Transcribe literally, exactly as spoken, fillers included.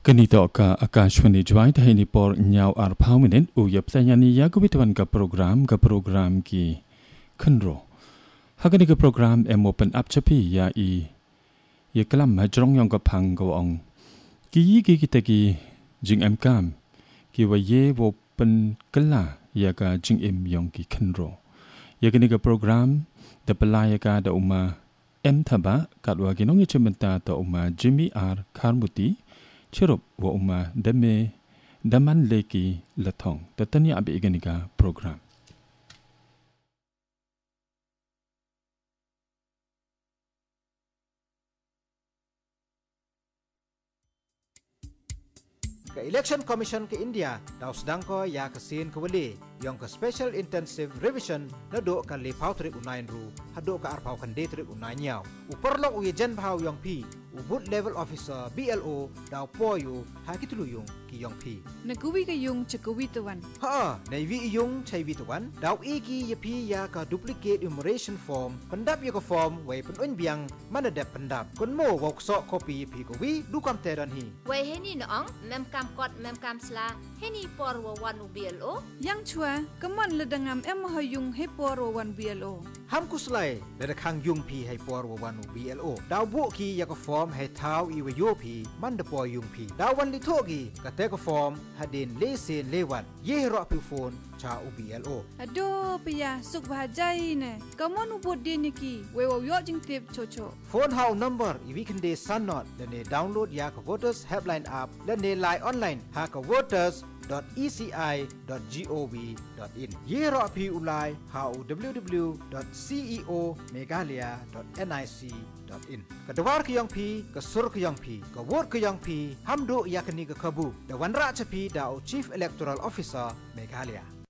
Kanito ka Akashwani Jwai tahini por nyau ar pauminent uyap tanyani ya kubitawan ka program ka program ki Khenro. Hakani ka program em open up chapi ya i ya kalam majrong yang ka phang ka ong. Ki yi ki kita ki jing em kam ki wa ye wo pen kala ya ka jing em yang ki Khenro. Ya kani ka program da pelaya ka da uma em thaba katwa ki nong ichimenta ta uma Jimmy R Kharmuti Chirup wa umma dame daman leki latong tatani abi iganika program. Ke Election Commission ke India daw sedang ko ya kesin ke wali yang ke Special Intensive Revision na do ka lepau trip unain ru hado ka arpau kan de trip unain yaw uperlok uye jen pau yang pi ubut level officer B L O daw po yu ha kitulu yung ki yang pi Nagkuwi kayong tsakawi tawan. ha naiwi yung chai wi tuan daw iki ye pi ya ka duplicate enumeration form pendap ya ka form wai penun biang mana dap pendap kun mo wok sok copy pi ko wi du kam teran hi Wai heni noong mem kam kot mem kam sla heni por wa wan u B L O Yang chua, kaman ledangam em mahayung hepor wan B L O. ham kuslai da khang yung pi hai por wa wan u B L O daw bu ki ya ka form hai thau i wa yo pi man da po yung pi daw wan li tho gi ka te ka form hadin le sen lewan ye ro pi phone cha u B L O Aduh, pia suk bahajai ne. Kaman ubod dia niki, wewa yo jing tip chocho. phone hau number i weekend day sun not da ne download ya ka voters helpline app da ne lie online ha ka voters dot e c i dot gov dot in ye ro pi ulai hau w w w dot ceo meghalaya dot nic dot in kadawar ke yang pi ka sur ke yang pi ka vote ke yang pi hamdo yakni ka kabu da wanra chapi da chief electoral officer Meghalaya